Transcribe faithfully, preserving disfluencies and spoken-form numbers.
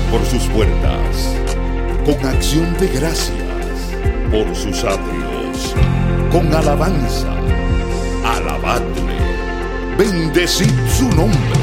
por sus puertas, con acción de gracias por sus atrios, con alabanza, alabadle, bendecid su nombre.